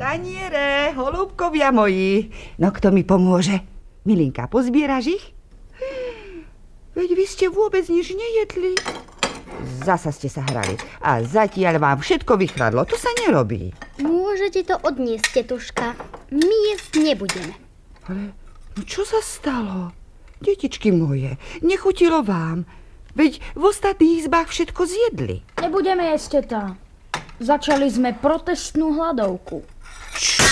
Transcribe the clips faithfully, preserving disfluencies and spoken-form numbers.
Taniere, holúbkovia moji. No kto mi pomôže? Milinka, pozbieraš ich? Veď vy ste vôbec nič nejedli. Zasa ste sa hrali. A zatiaľ vám všetko vychradlo. To sa nerobí. Môžete to odniesť, tetuška. My jesť nebudeme. Ale no čo sa stalo? Detičky moje, nechutilo vám. Veď v ostatných izbách všetko zjedli. Nebudeme jesť, teta. Začali sme protestnú hladovku. Čo?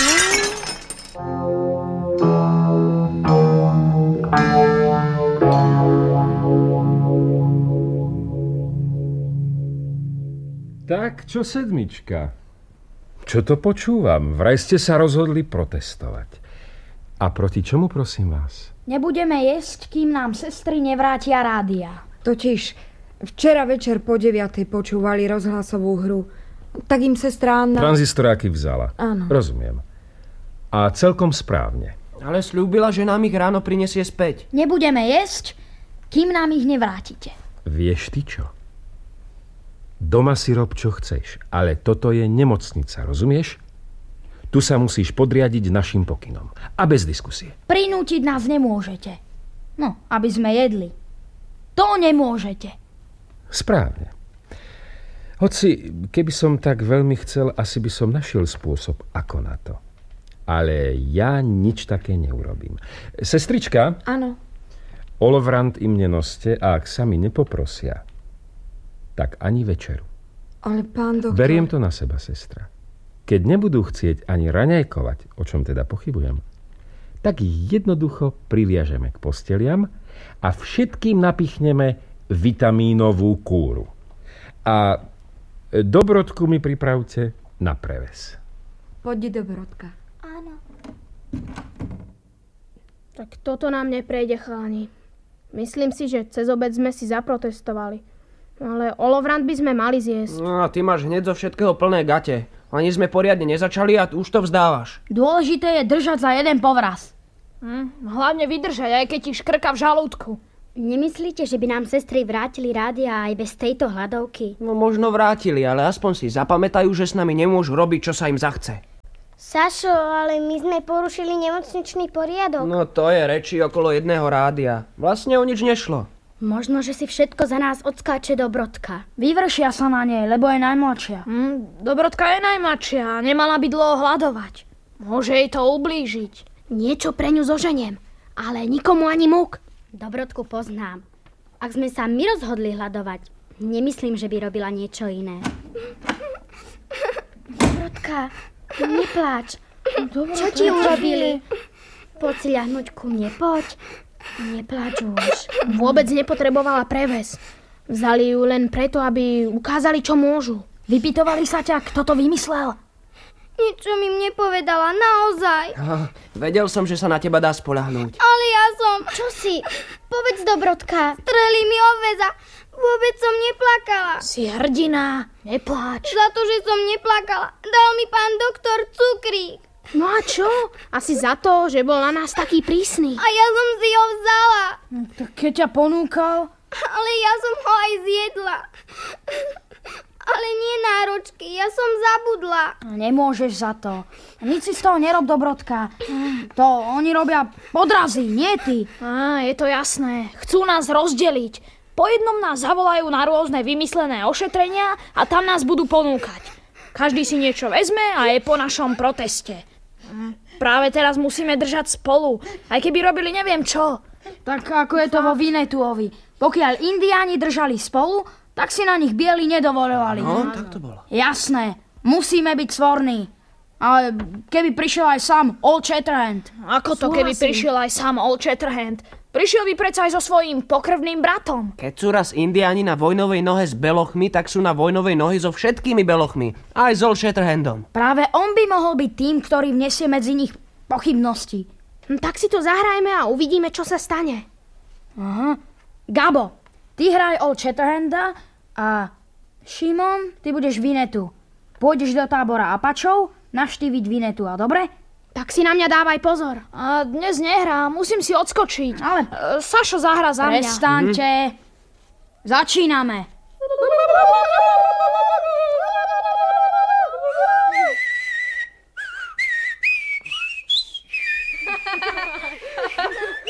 Tak, čo sedmička? Čo to počúvam? Vraj ste sa rozhodli protestovať. A proti čomu, prosím vás? Nebudeme jesť, kým nám sestry nevrátia rádia. Totiž včera večer po deviatej počúvali rozhlasovú hru. Tak im sestra Anna... Tranzistoráky vzala. Áno. Rozumiem. A celkom správne. Ale sľúbila, že nám ich ráno prinesie späť. Nebudeme jesť, kým nám ich nevrátite. Vieš ty čo? Doma si rob, čo chceš, ale toto je nemocnica, rozumieš? Tu sa musíš podriadiť našim pokynom. A bez diskusie. Prinútiť nás nemôžete. No, aby sme jedli. To nemôžete. Správne. Hoci, keby som tak veľmi chcel, asi by som našiel spôsob, ako na to. Ale ja nič také neurobím. Sestrička? Áno. Olovrant im nenoste a ak sami nepoprosia, tak ani večeru. Ale pán doktor... Beriem to na seba, sestra. Keď nebudú chcieť ani raňajkovať, o čom teda pochybujem, tak ich jednoducho priviažeme k posteliam a všetkým napichneme vitamínovú kúru. A Dobrodku mi pripravte na preves. Poď, Dobrodka. Áno. Tak toto nám neprejde, chalani. Myslím si, že cez obed sme si zaprotestovali. Ale olovrant by sme mali zjesť. No a ty máš hneď zo všetkého plné gate. Ani sme poriadne nezačali a už to vzdávaš. Dôležité je držať za jeden povraz. Hm, hlavne vydržať, aj keď ti škrka v žalúdku. Nemyslíte, že by nám sestry vrátili rádia aj bez tejto hladovky? No možno vrátili, ale aspoň si zapamätajú, že s nami nemôžu robiť, čo sa im zachce. Sašo, ale my sme porušili nemocničný poriadok. No to je reči okolo jedného rádia. Vlastne o nič nešlo. Možno, že si všetko za nás odskáče Dobrodka. Vyvršia sa na nej, lebo je najmladšia. Hm, Dobrodka je najmladšia a nemala by dlho hľadovať. Môže jej to ublížiť. Niečo pre ňu zoženiem, ale nikomu ani múk. Dobrodku poznám. Ak sme sa my rozhodli hľadovať, nemyslím, že by robila niečo iné. Dobrodka, nepláč. Dobrodka, čo ti urobili? Poď si ľahnuť ku mne, poď. Nepláč už. Vôbec nepotrebovala preves. Vzali ju len preto, aby ukázali, čo môžu. Vypytovali sa ťa, kto to vymyslel? Niečo mi nepovedala, naozaj. Ah, vedel som, že sa na teba dá spoľahnúť. Ale ja som... Čo si? Povedz, Dobrodka. Streli mi obväza. Vôbec som neplakala. Si hrdina, nepláč. Za to, že som neplakala, dal mi pán doktor cukrík. No a čo? Asi za to, že bol na nás taký prísny. A ja som si ho vzala. Tak keď ťa ponúkal... Ale ja som ho aj zjedla. Ale nie náročky, ja som zabudla. Nemôžeš za to. Nič si z toho nerob, Dobrodka. To oni robia podrazy, nie ty. Á, je to jasné. Chcú nás rozdeliť. Po jednom nás zavolajú na rôzne vymyslené ošetrenia a tam nás budú ponúkať. Každý si niečo vezme a je po našom proteste. Práve teraz musíme držať spolu, aj keby robili neviem čo. Tak ako je to vo Vinetuovi. Pokiaľ Indiáni držali spolu, tak si na nich bieli nedovoľovali. No, tak to bolo. Jasné, musíme byť svorní. Ale keby prišiel aj sám Old Shatterhand. Ako to, keby prišiel aj sám Old Shatterhand? Prišiel by predsa aj so svojím pokrvným bratom. Keď sú raz Indiáni na vojnovej nohe s belochmi, tak sú na vojnovej nohy so všetkými belochmi. Aj s Old Shatterhandom. Práve on by mohol byť tým, ktorý vnesie medzi nich pochybnosti. Hm, tak si to zahrajme a uvidíme, čo sa stane. Aha. Gabo, ty hraj Old Shatterhanda a Šimon, ty budeš Vinetu. Pôjdeš do tábora Apačov navštíviť Vinetu, a dobre? Tak si na mňa dávaj pozor. A dnes nehrám, musím si odskočiť. Ale e, Sašo zahra za mňa. Prestaňte. Mhm. Začíname.